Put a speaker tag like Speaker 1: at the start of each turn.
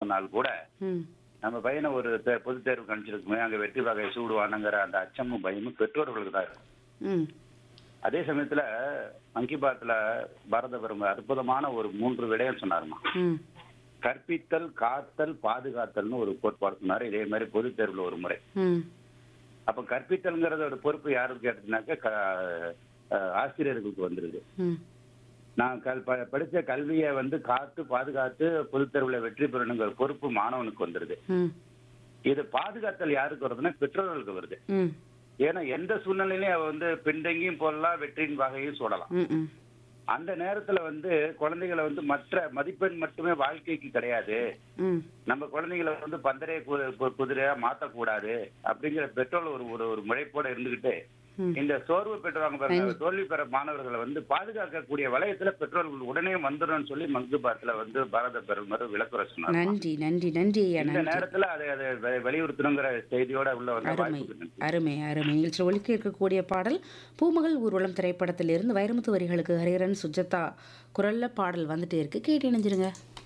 Speaker 1: சொன்னால் கூட
Speaker 2: ம்.
Speaker 1: நம்ம பையனை ஒரு பொதுத் தேர்வு கணிச்சிருக்குமே அங்க வெற்றி வகை சூடுவானுங்கிற அந்த அச்சமும் பயமும் பெற்றோர்களுக்கு தான் இருக்கும்.
Speaker 2: ம்.
Speaker 1: அதே சமயத்துல மன் கி பாத்ல பாரத பிரதமர் அற்புதமான ஒரு 3 விடயம் சொன்னாருமா.
Speaker 2: ம்.
Speaker 1: கற்பித்தல், காத்தல், பாதுகாத்தல்னு ஒரு கோட்பாடு சொன்னாரு. இதே மாதிரி பொதுத் தேர்வுல ஒரு முறை.
Speaker 2: ம்.
Speaker 1: அப்ப கற்பித்தல்ங்கிறதோட பொறுப்பு யாருக்கு கேட்டதுனாக்க ஆசிரியர்களுக்கு வந்துருது.
Speaker 2: ம்.
Speaker 1: நான் படிச்ச கல்வியை காத்து பாதுகாத்து பொதுத் தேர்வுல வெற்றி பெறணுங்கிற பொறுப்பு மாணவனுக்கு வந்துருது.
Speaker 2: ம்.
Speaker 1: இது பாதுகாத்தல் யாருக்கு வருதுன்னா பெற்றோர்களுக்கு வருது.
Speaker 2: ம்.
Speaker 1: ஏன்னா எந்த சூழ்நிலையிலையும் அவ பின்தங்கியும் போடலாம், வெற்றியின் வகையும் சூடலாம்.
Speaker 2: ம். ம்.
Speaker 1: அந்த நேரத்துல குழந்தைகளை மற்ற மதிப்பெண் மட்டுமே வாழ்க்கைக்கு கிடையாது.
Speaker 2: ம்.
Speaker 1: நம்ம குழந்தைகளை பந்தரைய குதிரையா மாத்தக்கூடாது அப்படிங்கிற பெற்றோர் ஒரு ஒரு ஒரு முனைப்போட இருந்துகிட்டு
Speaker 2: ம்.
Speaker 1: இந்த சோர்வு பெற்றவங்க பாருங்க, தோல்வி பெற மாணவர்களை பாதுகாக்கக்கூடிய வளையத்துல பெற்றோர்கள் உடனே வந்துடும் சொல்லி மன் கி பாத்ல பாரத பிரதமர் விளக்குற சொன்னார்.
Speaker 2: நன்றி நன்றி நன்றி ஐயா,
Speaker 1: இந்த
Speaker 2: நன்றி.
Speaker 1: நேரத்துல அதை வலியுறுத்தணுங்கிற செய்தியோட உள்ள
Speaker 2: அருமை
Speaker 1: வாய்ப்புக்கு நன்றி.
Speaker 2: அருமை அருமை. நிகழ்ச்சியில் ஒலிக்க இருக்கக்கூடிய பாடல் பூமகள் ஊர்வலம் திரைப்படத்திலிருந்து வைரமுத்து வரிகளுக்கு ஹரிஹரன் சுஜாதா குரல்ல பாடல் வந்துட்டே இருக்கு. கேட்டு இணைஞ்சிருங்க.